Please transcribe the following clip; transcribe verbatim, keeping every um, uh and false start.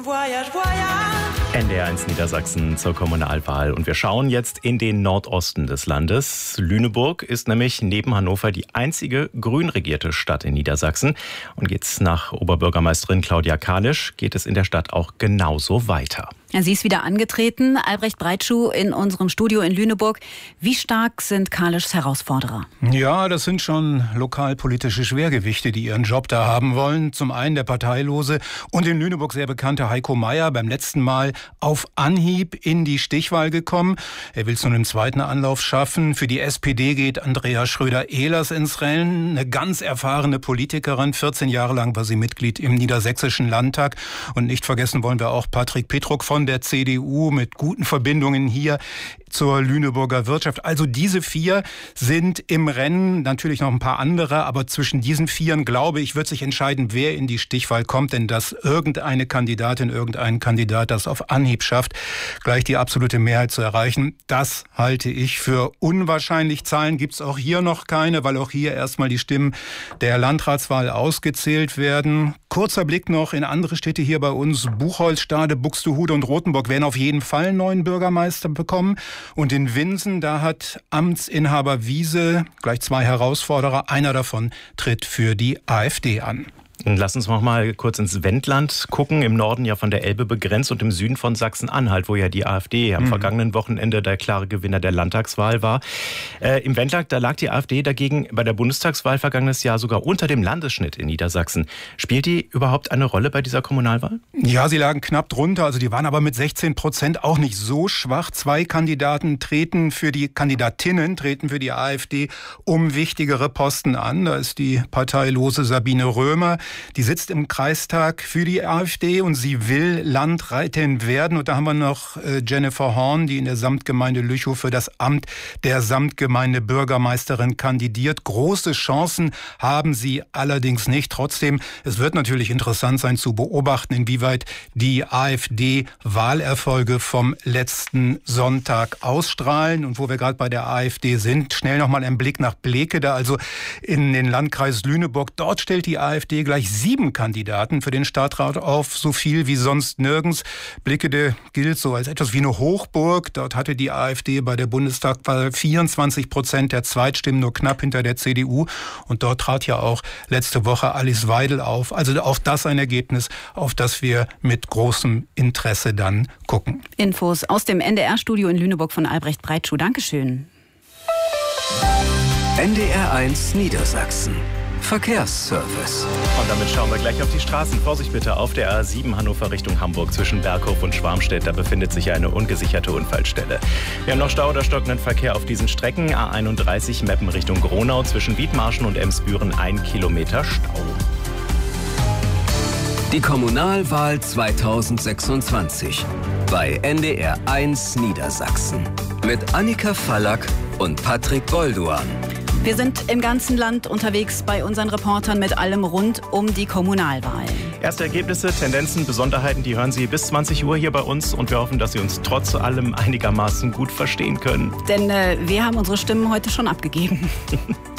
N D R eins Niedersachsen zur Kommunalwahl. Und wir schauen jetzt in den Nordosten des Landes. Lüneburg ist nämlich neben Hannover die einzige grün regierte Stadt in Niedersachsen. Und geht's nach Oberbürgermeisterin Claudia Kalisch, geht es in der Stadt auch genauso weiter. Ja, sie ist wieder angetreten. Albrecht Breitschuh in unserem Studio in Lüneburg. Wie stark sind Kalischs Herausforderer? Ja, das sind schon lokalpolitische Schwergewichte, die ihren Job da haben wollen. Zum einen der Parteilose und in Lüneburg sehr bekannte Heiko Mayer, beim letzten Mal auf Anhieb in die Stichwahl gekommen. Er will es nun im zweiten Anlauf schaffen. Für die S P D geht Andrea Schröder-Ehlers ins Rennen. Eine ganz erfahrene Politikerin. vierzehn Jahre lang war sie Mitglied im Niedersächsischen Landtag. Und nicht vergessen wollen wir auch Patrick Petruk von der C D U mit guten Verbindungen hier zur Lüneburger Wirtschaft. Also diese vier sind im Rennen, natürlich noch ein paar andere, aber zwischen diesen Vieren, glaube ich, wird sich entscheiden, wer in die Stichwahl kommt, denn dass irgendeine Kandidatin, irgendein Kandidat das auf Anhieb schafft, gleich die absolute Mehrheit zu erreichen, das halte ich für unwahrscheinlich. Zahlen gibt es auch hier noch keine, weil auch hier erstmal die Stimmen der Landratswahl ausgezählt werden. Kurzer Blick noch in andere Städte hier bei uns. Buchholz, Stade, Buxtehude und Rothenburg werden auf jeden Fall einen neuen Bürgermeister bekommen. Und in Winsen, da hat Amtsinhaber Wiese gleich zwei Herausforderer. Einer davon tritt für die AfD an. Lass uns noch mal kurz ins Wendland gucken. Im Norden ja von der Elbe begrenzt und im Süden von Sachsen-Anhalt, wo ja die AfD am mhm. vergangenen Wochenende der klare Gewinner der Landtagswahl war. Äh, Im Wendland, da lag die AfD dagegen bei der Bundestagswahl vergangenes Jahr sogar unter dem Landesschnitt in Niedersachsen. Spielt die überhaupt eine Rolle bei dieser Kommunalwahl? Ja, sie lagen knapp drunter. Also die waren aber mit sechzehn Prozent auch nicht so schwach. Zwei Kandidaten treten für die Kandidatinnen, treten für die AfD um wichtigere Posten an. Da ist die parteilose Sabine Römer. Die sitzt im Kreistag für die AfD und sie will Landrätin werden. Und da haben wir noch äh, Jennifer Horn, die in der Samtgemeinde Lüchow für das Amt der Samtgemeinde Bürgermeisterin kandidiert. Große Chancen haben sie allerdings nicht. Trotzdem, es wird natürlich interessant sein zu beobachten, inwieweit die AfD-Wahlerfolge vom letzten Sonntag ausstrahlen. Und wo wir gerade bei der AfD sind, schnell nochmal ein Blick nach Blekede, also in den Landkreis Lüneburg. Dort stellt die AfD gleich sieben Kandidaten für den Stadtrat auf, so viel wie sonst nirgends. Blekede gilt so als etwas wie eine Hochburg. Dort hatte die AfD bei der Bundestagswahl vierundzwanzig Prozent der Zweitstimmen, nur knapp hinter der C D U. Und dort trat ja auch letzte Woche Alice Weidel auf. Also auch das ein Ergebnis, auf das wir mit großem Interesse dann gucken. Infos aus dem N D R-Studio in Lüneburg von Albrecht Breitschuh. Dankeschön. N D R eins Niedersachsen. Verkehrsservice. Und damit schauen wir gleich auf die Straßen. Vorsicht bitte auf der A sieben Hannover Richtung Hamburg zwischen Berghof und Schwarmstedt. Da befindet sich eine ungesicherte Unfallstelle. Wir haben noch Stau oder stockenden Verkehr auf diesen Strecken. A einunddreißig Meppen Richtung Gronau zwischen Wiedmarschen und Emsbüren ein Kilometer Stau. Die Kommunalwahl zweitausendsechsundzwanzig bei N D R eins Niedersachsen mit Annika Fallack und Patrick Golduan. Wir sind im ganzen Land unterwegs bei unseren Reportern mit allem rund um die Kommunalwahl. Erste Ergebnisse, Tendenzen, Besonderheiten, die hören Sie bis zwanzig Uhr hier bei uns. Und wir hoffen, dass Sie uns trotz allem einigermaßen gut verstehen können. Denn äh, wir haben unsere Stimmen heute schon abgegeben.